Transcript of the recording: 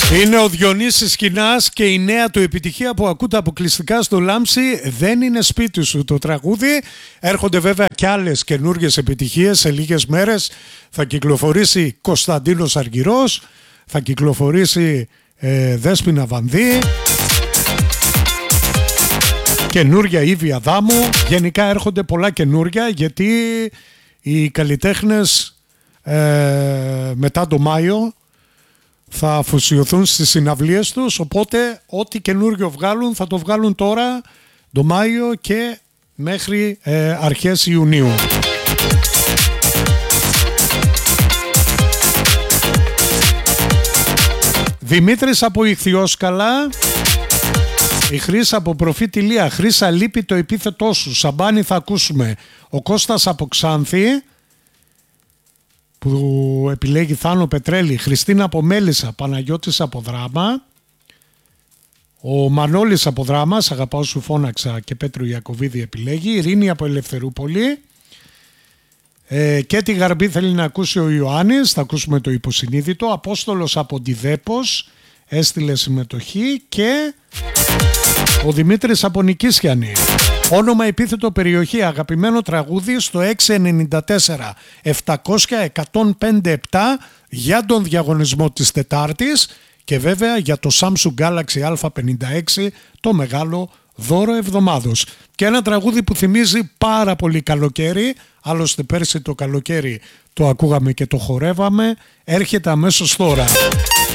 Είναι ο Διονύσης Κινάς και η νέα του επιτυχία που ακούτε αποκλειστικά στο Λάμψη. Δεν είναι σπίτι σου το τραγούδι. Έρχονται βέβαια και άλλες καινούργιες επιτυχίες. Σε λίγες μέρες θα κυκλοφορήσει Κωνσταντίνος Αργυρός, θα κυκλοφορήσει Δέσποινα Βανδύ, καινούρια Ήβια Δάμου. Γενικά έρχονται πολλά καινούρια, γιατί οι καλλιτέχνες μετά το Μάιο θα αφοσιωθούν στις συναυλίες τους, οπότε ό,τι καινούριο βγάλουν θα το βγάλουν τώρα το Μάιο και μέχρι αρχές Ιουνίου. Δημήτρης από Ιχθυόσκαλα, η Χρύσα από Προφήτη Λία. Χρύσα, λείπει το επίθετό σου, Σαμπάνι θα ακούσουμε. Ο Κώστας από Ξάνθη που επιλέγει Θάνο Πετρέλη. Χριστίνα από Μέλισσα, Παναγιώτης από Δράμα, ο Μανώλης από Δράμα, αγαπάω σου φώναξα και Πέτρο Ιακωβίδη επιλέγει. Ειρήνη από Ελευθερούπολη, και τη Γαρμπή θέλει να ακούσει ο Ιωάννης, θα ακούσουμε το Υποσυνείδητο. Απόστολος από Ντιδέπος έστειλε συμμετοχή και ο Δημήτρης από Νικήσιανη. Όνομα, επίθετο, περιοχή, αγαπημένο τραγούδι στο 694 700 1057 για τον διαγωνισμό της Τετάρτης και βέβαια για το Samsung Galaxy A56, το μεγάλο δώρο εβδομάδος. Και ένα τραγούδι που θυμίζει πάρα πολύ καλοκαίρι, άλλωστε πέρσι το καλοκαίρι το ακούγαμε και το χορεύαμε, έρχεται αμέσως τώρα.